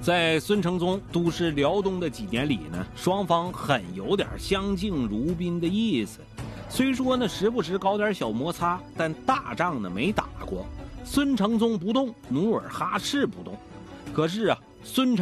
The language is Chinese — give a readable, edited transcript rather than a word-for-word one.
在孙承宗都师辽东的几年里呢，双方很有点相敬如宾的意思。虽说呢时不时搞点小摩擦，但大仗呢没打过。孙承宗不动，努尔哈赤不动。可是啊，孙承